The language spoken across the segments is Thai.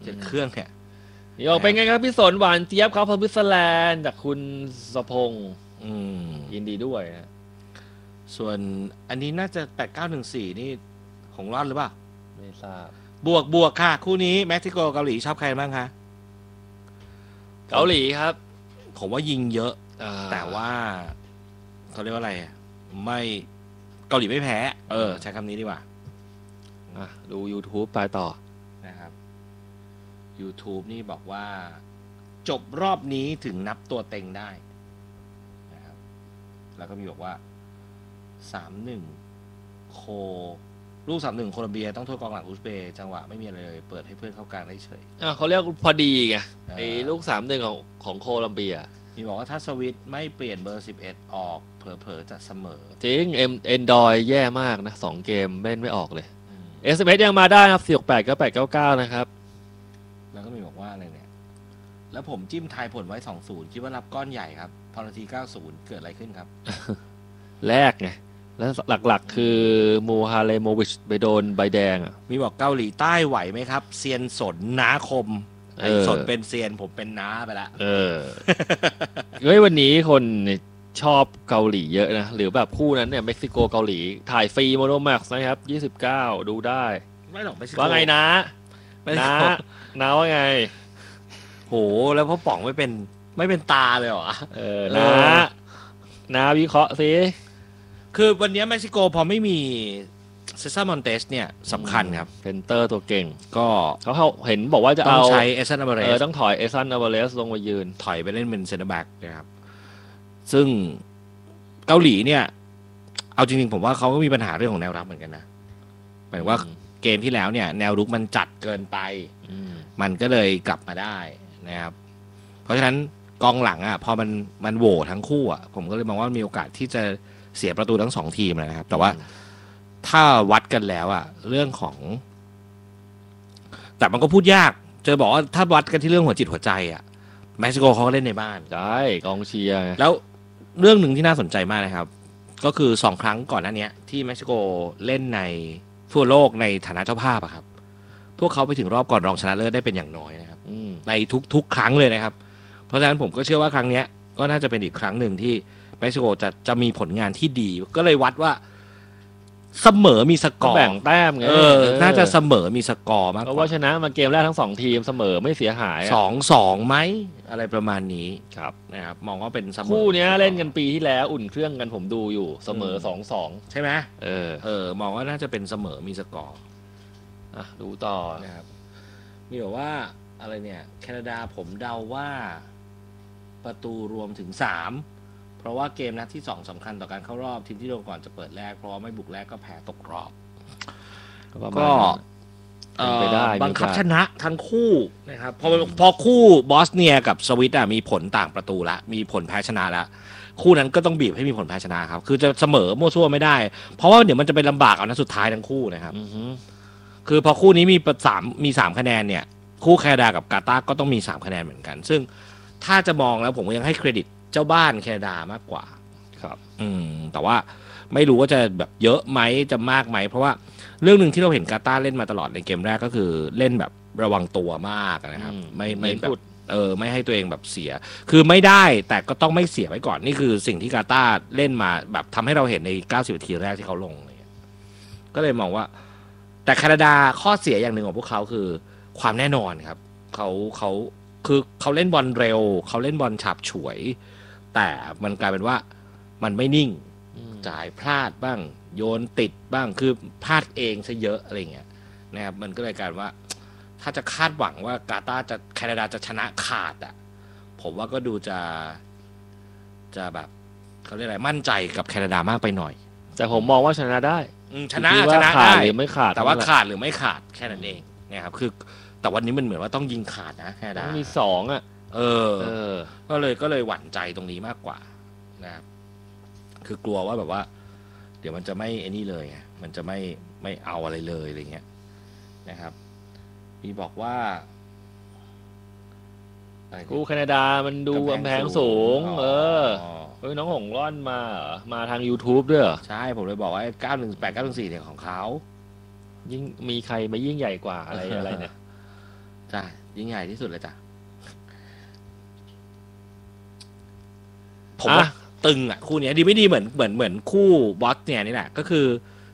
7 เครื่องเนี่ยนี่ออกเป็นไงครับพี่สนหวานเจี๊ยบครับพสวิตเซอร์แลนด์จากคุณสพงศ์ยินดีด้วยนะส่วนอันนี้น่าจะ8914นี่ของรอดหรือเปล่าไม่ทราบบวกค่ะคู่นี้เม็กซิโกเกาหลีชอบใครบ้างคะเกาหลีครับผมว่ายิงเยอะแต่ว่าเขาเรียกว่าอะไรไม่เกาหลีไม่แพ้ใช้คำนี้ดีกว่าดู YouTube ไปต่อนะครับ YouTube นี่บอกว่าจบรอบนี้ถึงนับตัวเต็งได้นะครับแล้วก็มีบอกว่า 3-1 โคลูก 3-1 โคลอมเบียต้องโทษกองหลังอุซเบย์จังหวะไม่มีอะไรเลยเปิดให้เพื่อนเข้ากลางได้เฉยเขาเรียกพอดีไงไอ้ลูก 3-1 ของโคลอมเบียมีบอกว่าถ้าสวิตไม่เปลี่ยนเบอร์11ออกเผลอๆจะเสมอจริงเอ็นดอยแย่มากนะ2เกมเล่นไม่ออกเลย SMS ยังมาได้ครับ468 9899นะครับแล้วก็มีบอกว่าอะไรเนี่ยแล้วผมจิ้มทายผลไว้ 2-0 คิดว่ารับก้อนใหญ่ครับพอนาที90เกิดอะไรขึ้นครับแรกไงแล้วหลักๆคือมูฮาเลโมวิชไปโดนใบแดงมีบอกเกาหลีใต้ไหวไหมครับเซียนสนน้าคมสนเป็นเซียนผมเป็นน้าไปละเฮ้ยวันนี้คนชอบเกาหลีเยอะนะหรือแบบคู่นั้นเนี่ยเม็กซิโกเกาหลีถ่ายฟรีโมโนแม็กซ์นะครับ29ดูได้ไม่หรอกเม็กซิโกว่าไงนะว่าไงโหแล้วพ่อป๋องไม่เป็นตาเลยเหรอนะวิเคราะห์สิคือวันนี้เม็กซิโกพอไม่มีเซซ่ามอนเตสเนี่ยสำคัญครับเพนเตอร์ตัวเก่งก็เขาเห็นบอกว่าจะเอาใช้เอซันอัลวาเรสต้องถอยเอซันอัลวาเรสลงมายืนถอยไปเล่นเป็นเซนเตอร์แบ็กนะครับซึ่งเกาหลีเนี่ยเอาจริงๆผมว่าเขาก็มีปัญหาเรื่องของแนวรับเหมือนกันนะหมายว่าเกมที่แล้วเนี่ยแนวรุกมันจัดเกินไปมันก็เลยกลับมาได้นะครับเพราะฉะนั้นกองหลังพอมันโหว่ทั้งคู่ผมก็เลยมองว่ามีโอกาสที่จะเสียประตูทั้ง2ทีมนะครับแต่ว่าถ้าวัดกันแล้วเรื่องของแต่มันก็พูดยากจะบอกว่าถ้าวัดกันที่เรื่องหัวจิตหัวใจเม็กซิโกเขาก็เล่นในบ้านใช่กองเชียร์แล้วเรื่องหนึ่งที่น่าสนใจมากนะครับก็คือ2ครั้งก่อนหน้านี้ที่เม็กซิโกเล่นในทั่วโลกในฐานะเจ้าภาพครับพวกเขาไปถึงรอบก่อนรองชนะเลิศได้เป็นอย่างน้อยนะครับในทุกครั้งเลยนะครับเพราะฉะนั้นผมก็เชื่อว่าครั้งนี้ก็น่าจะเป็นอีกครั้งหนึ่งที่เม็กซิโกจะมีผลงานที่ดีก็เลยวัดว่าเสมอมีสกอร์แบ่งแต้มไงน่าจะเสมอมีสกอร์มากเพราะว่าชนะมาเกมแรกทั้ง2ทีมเสมอไม่เสียหาย 2-2ไหมอะไรประมาณนี้ครับนะครับมองว่าเป็นเสมอคู่นี้เล่นกันปีที่แล้วอุ่นเครื่องกันผมดูอยู่เสมอ 2-2 ใช่ไหมมองว่าน่าจะเป็นเสมอมีสกอร์ดูต่อนะครับมีบอกว่าอะไรเนี่ยแคนาดาผมเดาว่าประตูรวมถึง3เพราะว่าเกมนัดที่2สำคัญต่อการเข้ารอบทีมที่โดนก่อนจะเปิดแรกเพราะว่าไม่บุกแรกก็แพ้ตกรอบก็บังคับชนะทั้งคู่นะครับพอคู่บอสเนียกับสวิตมีผลต่างประตูละมีผลแพ้ชนะละคู่นั้นก็ต้องบีบให้มีผลแพ้ชนะครับคือจะเสมอมั่วซั่วไม่ได้เพราะว่าเดี๋ยวมันจะไปลำบากเอานัดสุดท้ายทั้งคู่นะครับคือพอคู่นี้มี3คะแนนเนี่ยคู่แคนาดากับกาตาร์ก็ต้องมี3คะแนนเหมือนกันซึ่งถ้าจะมองแล้วผมก็ยังให้เครดิตเจ้าบ้านแคนาดามากกว่าครับแต่ว่าไม่รู้ว่าจะแบบเยอะไหมจะมากไหมเพราะว่าเรื่องนึงที่เราเห็นกาตาร์เล่นมาตลอดในเกมแรกก็คือเล่นแบบระวังตัวมากนะครับไม่แบบไม่ให้ตัวเองแบบเสียคือไม่ได้แต่ก็ต้องไม่เสียไว้ก่อนนี่คือสิ่งที่กาตาร์เล่นมาแบบทำให้เราเห็นใน90นาทีแรกที่เขาลงก็เลยมองว่าแต่แคนาดาข้อเสียอย่างหนึ่งของพวกเขาคือความแน่นอนครับเขาเล่นบอลเร็วเขาเล่นบอลฉับฉวยแต่มันกลายเป็นว่ามันไม่นิ่งจ่ายพลาดบ้างโยนติดบ้างคือพลาดเองซะเยอะอะไรเงี้ยนะครับมันก็เลยกลายว่าถ้าจะคาดหวังว่ากาตาร์แคนาดาจะชนะขาดผมว่าก็ดูจะแบบเขาเรียกอะไรมั่นใจกับแคนาดามากไปหน่อยแต่ผมมองว่าชนะได้ชนะได้หรือไม่ขาดแต่ว่าขาดหรือไม่ขาดแค่นั้นเองนะครับคือแต่วันนี้มันเหมือนว่าต้องยิงขาดนะแคนาดามี2 ก็เลยหวั่นใจตรงนี้มากกว่านะครับคือกลัวว่าแบบว่าเดี๋ยวมันจะไม่ไอ้นี่เลยไงมันจะไม่เอาอะไรเลยอะไรเงี้ยนะครับมีบอกว่ากู้แคนาดามันดูกำแพงสูงน้องหงร่อนมาทาง YouTube ด้วยใช่ผมเลยบอกว่า918 914เนี่ยของเขายิ่งมีใครมายิ่งใหญ่กว่าอะไรเนี่ยใช่ยิ่งใหญ่ที่สุดเลยจ้ะผมว่าตึงอ่ะคู่นี้ดีไม่ดีเหมือนคู่บอสเนี่ยนี่แหละก็คือ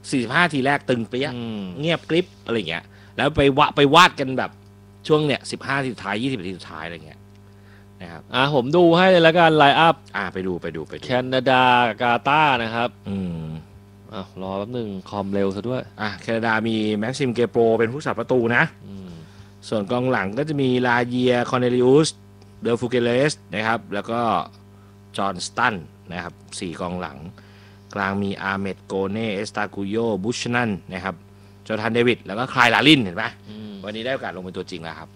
45ทีแรกตึงเปี้ยเงียบกริบอะไรเงี้ยแล้วไปวาดกันแบบช่วงเนี่ย15ทีสุดท้าย20ทีสุดท้ายอะไรเงี้ยนะครับผมดูให้เลยแล้วกันไลน์อัพไปดูแคนาดากาตาร์นะครับรอแป๊บนึงคอมเร็วซะด้วยแคนาดามีแม็กซิมเกโปรเป็นผู้สาประตูนะส่วนกองหลังก็จะมีลาเยียคอนเนลิอุสเดอฟูเกเลสนะครับแล้วก็จอห์นสตันนะครับ4กองหลังกลางมีอาร์เมดโกเน่เอสตากุโยบุชนันนะครับจอร์แดนเดวิดแล้วก็คลายลาลินเห็นไหมวันนี้ได้โอกาสลงเป็นตัวจริงแล้วครับ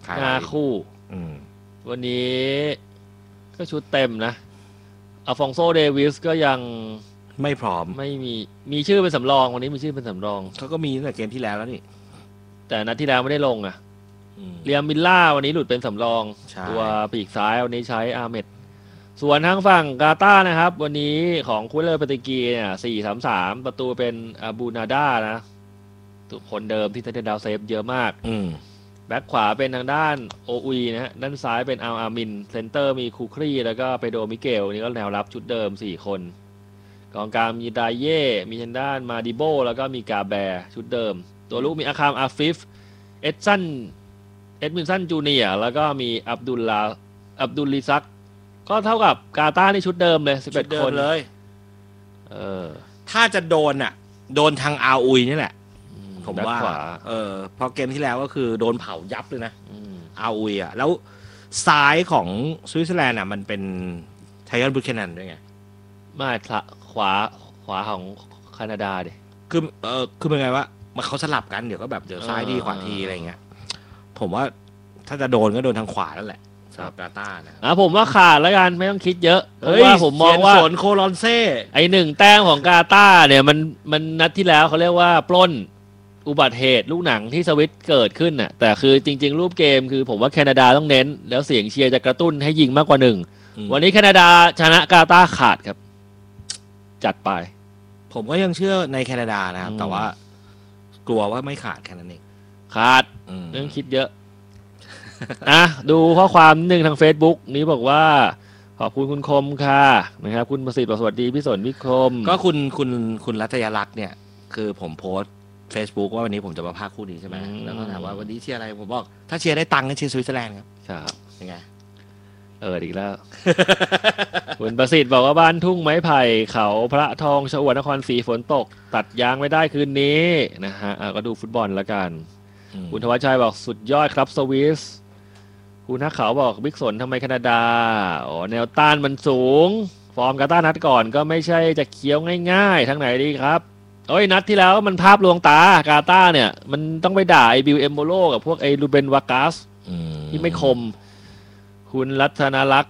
5 คู่วันนี้ก็ชุดเต็มนะอัลฟองโซเดวิสก็ยังไม่พร้อมไม่มีชื่อเป็นสำรองวันนี้มีชื่อเป็นสำรองเขาก็มีตั้งแต่เกมที่แล้วนี่แต่นัดที่แล้วไม่ได้ลงเรียมมิลล่าวันนี้หลุดเป็นสำรองตัวปีกซ้ายวันนี้ใช้อาร์เมดส่วนทางฝั่งกาตาร์นะครับวันนี้ของคุเลอร์ปาติกีเนี่ย4-3-3ประตูเป็นอาบูนาดานะคนเดิมที่ทันเดดาวเซฟเยอะมากแบ็คขวาเป็นทางด้านโออุยนะฮะด้านซ้ายเป็นอามินเซนเตอร์มีคูครีแล้วก็ไปโดมิเกลนี่ก็แนวรับชุดเดิม4คนกองกลางมีไดเย่มีทางด้านมาดิโบแล้วก็มีกาแบร์ชุดเดิมตัวลูกมีอาคามอาฟิฟเอ็ดมินสันจูเนียร์แล้วก็มีอับดุลลิซักก็เท่ากับกาตาร์นี่ชุดเดิมเลย11คนเลยถ้าจะโดนทางอาอุยนี่แหละผมว่าพอเกมที่แล้วก็คือโดนเผายับเลยนะอาอุยแล้วซ้ายของสวิตเซอร์แลนด์มันเป็นไทยอนบุชเคนันด้วยไงไม่ขวาของแคนาดาดิคือเป็นไงวะมันเขาสลับกันเดี๋ยวก็แบบเดี๋ยวซ้ายทีขวาทีอะไรเงี้ยผมว่าถ้าจะโดนก็โดนทางขวานั่นแหละสำหรับกาตาร์นะผมว่าขาดแล้วกันไม่ต้องคิดเยอะเพราะว่าผมมองว่าสวนโคลอนเซ่ 1 แต้มของกาตาร์เนี่ยมันนัดที่แล้วเขาเรียกว่าปล้นอุบัติเหตุลูกหนังที่สวิตเกิดขึ้นแต่คือจริงๆรูปเกมคือผมว่าแคนาดาต้องเน้นแล้วเสียงเชียร์จะกระตุ้นให้ยิงมากกว่า1วันนี้แคนาดาชนะกาตาร์ขาดครับจัดไปผมก็ยังเชื่อในแคนาดานะครับแต่ว่ากลัวว่าไม่ขาดแค่นั้นเองขาดเรื่องคิดเยอะดูข้อความนึงทาง Facebook นี้บอกว่าขอบคุณคุณคมค่ะนะครับคุณประสิทธิ์บอกสวัสดีพี่สนพี่คมก็คุณรัตยลักษณ์เนี่ยคือผมโพสต์ Facebook ว่าวันนี้ผมจะมาพากย์คู่นี้ใช่ไหมแล้วก็ถามว่าวันนี้เชียร์อะไรผมบอกถ้าเชียร์ได้ตังค์ก็เชียร์สวิตเซอร์แลนด์ครับครับยังไงอีกแล้ว คุณประสิทธิ์บอกว่าบ้านทุ่งไม้ไผ่เขาพระทองชอวดนครศรีฝนตกตัดยางไม่ได้คืนนี้นะฮะก็ดูฟุตบอลแล้วกันคุณธวัชชัยบอกสุดยอดครับสวิสคุณนักข่าวบอกบิ๊กสนทำไมแคนาดาแนวต้านมันสูงฟอร์มกาตาร์นัดก่อนก็ไม่ใช่จะเคี้ยวง่ายๆทั้งไหนดีครับนัดที่แล้วมันภาพลวงตากาตาร์เนี่ยมันต้องไปด่าไอ้บิลเอมโบโลกับพวกไอ้ลูเบนวากัสที่ไม่คมคุณรัตยลักษ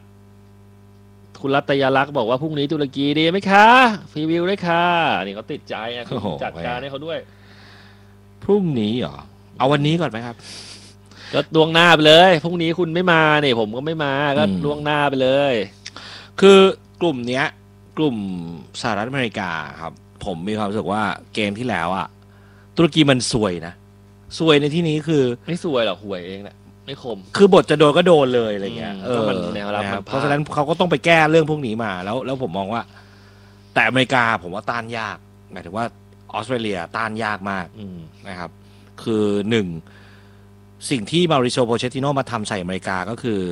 ณ์บอกว่าพรุ่งนี้ตุรกีดีไหมคะพรีวิวด้วยค่ะนี่เขาติดใจจัดการให้เขาด้วยพรุ่งนี้เหรอเอาวันนี้ก่อนไหมครับก็ล่วงหน้าไปเลยพรุ่งนี้คุณไม่มาเนี่ยผมก็ไม่มาก็ล่วงหน้าไปเลยคือกลุ่มเนี้ยกลุ่มสหรัฐอเมริกาครับผมมีความรู้สึกว่าเกมที่แล้วตุรกีมันซวยนะซวยในที่นี้คือไม่ซวยหรอกห่วยเองแหละไม่คมคือบทจะโดนก็โดนเลยอะไรเงี้ยเพราะฉะนั้นเขาก็ต้องไปแก้เรื่องพวกนี้มาแล้วผมมองว่าแต่อเมริกาผมว่าต้านยากหมายถึงว่าออสเตรเลียต้านยากมากนะครับคือสิ่งที่มาริโซโพเชตติโนมาทำใส่อเมริกาก็คือ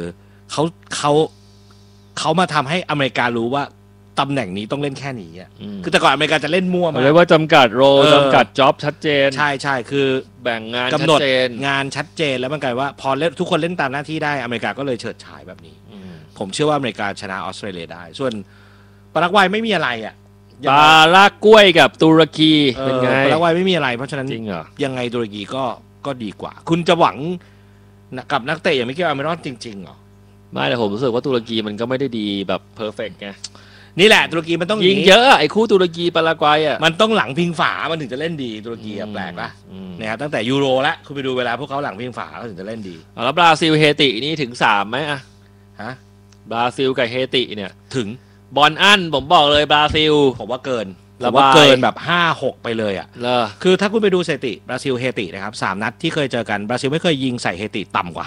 เขามาทำให้อเมริการู้ว่าตำแหน่งนี้ต้องเล่นแค่นี้คือแต่ก่อนอเมริกาจะเล่นมั่วมาเรียกว่าจำกัดโรจำกัดจ็อบชัดเจนใช่คือแบ่งงานกำหนดงานชัดเจนแล้วมันกลายว่าพอทุกคนเล่นตามหน้าที่ได้อเมริกาก็เลยเฉิดฉายแบบนี้ผมเชื่อว่าอเมริกาชนะออสเตรเลียได้ส่วนปารากวัยไม่มีอะไรปารากวัยกับตุรกีเป็นไงปารากวัยไม่มีอะไรเพราะฉะนั้นยังไงตุรกีก็ดีกว่าคุณจะหวังกับนักเตะอย่างมิเกลอาร์เมรอนจริงๆเหรอไม่แต่ผมรู้สึกว่าตุรกีมันก็ไม่ได้ดีแบบเพอร์เฟกต์ไงนี่แหละตุรกีมันต้องยิงเยอะไอ้คู่ตุรกีปารากวัยมันต้องหลังพิงฝามันถึงจะเล่นดีตุรกีแปลกป่ะนะครับตั้งแต่ยูโรแล้วคุณไปดูเวลาพวกเขาหลังพิงฝาเขาถึงจะเล่นดีแล้วบราซิลเฮตินี่ถึง3ไหมบราซิลกับเฮติเนี่ยถึงบอลอั้นผมบอกเลยบราซิลผมว่าเกินผมว่าเกินแบบ 5-6 ไปเลยอ่ะเหรอคือถ้าคุณไปดูสถิติบราซิลเฮตินะครับ3 นัดที่เคยเจอกันบราซิลไม่เคยยิงใส่เฮติต่ำกว่า